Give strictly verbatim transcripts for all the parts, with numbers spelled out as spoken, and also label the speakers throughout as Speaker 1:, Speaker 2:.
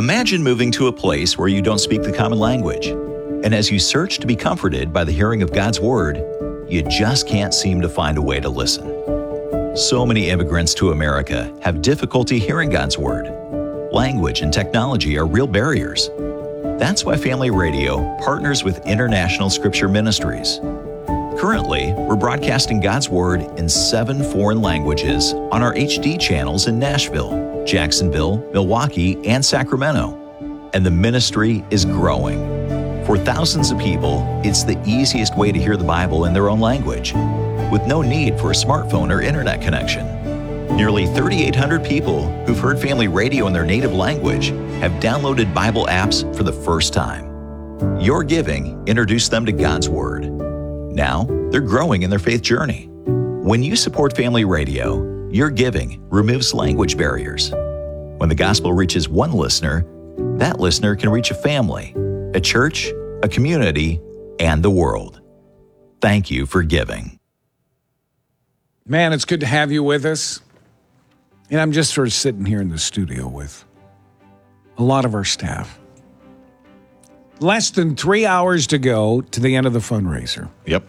Speaker 1: Imagine moving to a place where you don't speak the common language. And as you search to be comforted by the hearing of God's Word, you just can't seem to find a way to listen. So many immigrants to America have difficulty hearing God's Word. Language and technology are real barriers. That's why Family Radio partners with International Scripture Ministries. Currently, we're broadcasting God's Word in seven foreign languages on our H D channels in Nashville, Jacksonville, Milwaukee, and Sacramento. And the ministry is growing. For thousands of people, it's the easiest way to hear the Bible in their own language, with no need for a smartphone or internet connection. Nearly three thousand eight hundred people who've heard Family Radio in their native language have downloaded Bible apps for the first time. Your giving introduced them to God's Word. Now, they're growing in their faith journey. When you support Family Radio, your giving removes language barriers. When the gospel reaches one listener, that listener can reach a family, a church, a community, and the world. Thank you for giving.
Speaker 2: Man, it's good to have you with us. And I'm just sort of sitting here in the studio with a lot of our staff. Less than three hours to go to the end of the fundraiser.
Speaker 1: Yep.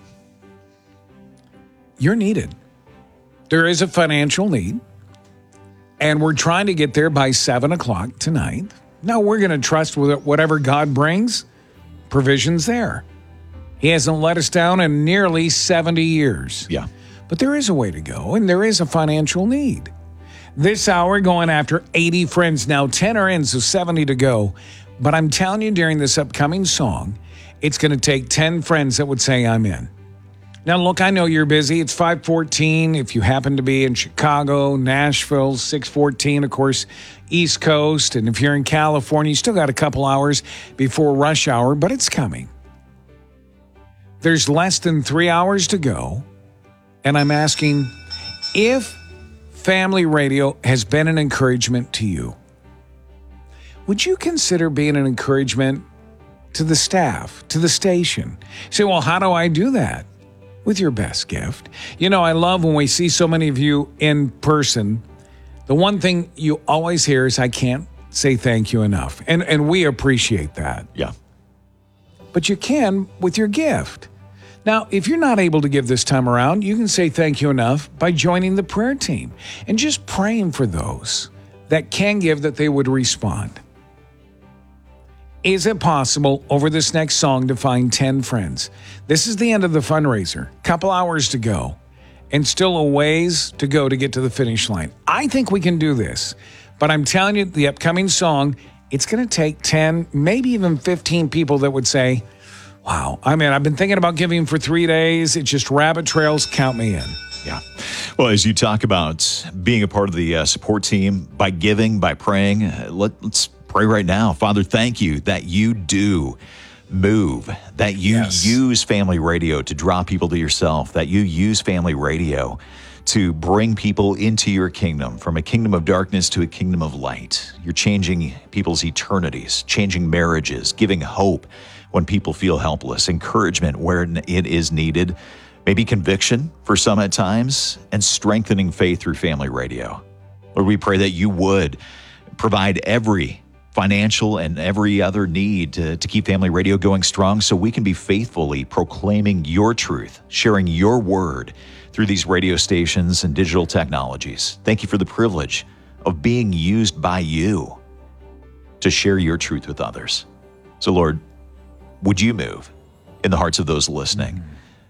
Speaker 2: You're needed. There is a financial need, and we're trying to get there by seven o'clock tonight. Now, we're going to trust with whatever God brings, provision's there. He hasn't let us down in nearly seventy years.
Speaker 1: Yeah.
Speaker 2: But there is a way to go, and there is a financial need. This hour, going after eighty friends. Now, ten are in, so seventy to go. But I'm telling you, during this upcoming song, it's going to take ten friends that would say, I'm in. Now, look, I know you're busy. It's five fourteen if you happen to be in Chicago, Nashville, six fourteen, of course, East Coast. And if you're in California, you still got a couple hours before rush hour, but it's coming. There's less than three hours to go. And I'm asking if Family Radio has been an encouragement to you. Would you consider being an encouragement to the staff, to the station? You say, well, how do I do that? With your best gift. You know, I love when we see so many of you in person. The one thing you always hear is, I can't say thank you enough. And, and we appreciate that.
Speaker 1: Yeah.
Speaker 2: But you can with your gift. Now, if you're not able to give this time around, you can say thank you enough by joining the prayer team and just praying for those that can give, that they would respond. Is it possible over this next song to find ten friends? This is the end of the fundraiser. Couple hours to go. And still a ways to go to get to the finish line. I think we can do this. But I'm telling you, the upcoming song, it's going to take ten, maybe even fifteen people that would say, wow, I mean, I've been thinking about giving for three days. It's just rabbit trails. Count me in.
Speaker 1: Yeah. Well, as you talk about being a part of the uh, support team, by giving, by praying, uh, let, let's pray right now. Father, thank you that you do move, that you
Speaker 2: Yes.
Speaker 1: use Family Radio to draw people to yourself, that you use Family Radio to bring people into your kingdom, from a kingdom of darkness to a kingdom of light. You're changing people's eternities, changing marriages, giving hope when people feel helpless, encouragement where it is needed, maybe conviction for some at times, and strengthening faith through Family Radio. Lord, we pray that you would provide every financial and every other need to, to keep Family Radio going strong, so we can be faithfully proclaiming your truth, sharing your word through these radio stations and digital technologies. Thank you for the privilege of being used by you to share your truth with others. So Lord, would you move in the hearts of those listening,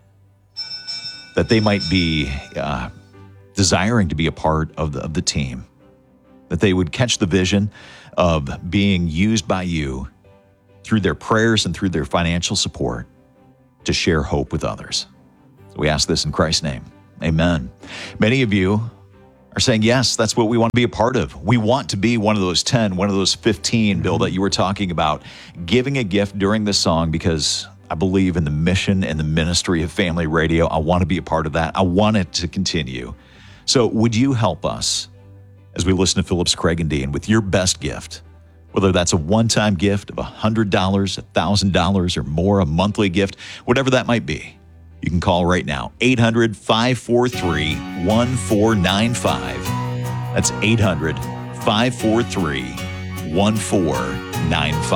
Speaker 1: that they might be uh, desiring to be a part of the, of the team, that they would catch the vision of being used by you through their prayers and through their financial support to share hope with others. So we ask this in Christ's name. Amen. Many of you are saying, yes, that's what we want to be a part of. We want to be one of those ten, one of those fifteen, Bill, that you were talking about, giving a gift during this song, because I believe in the mission and the ministry of Family Radio. I want to be a part of that. I want it to continue. So would you help us as we listen to Phillips Craig and Dean with your best gift, whether that's a one-time gift of one hundred dollars, one thousand dollars or more, a monthly gift, whatever that might be. You can call right now, eight hundred, five four three, one four nine five. That's eight hundred, five four three, one four nine five.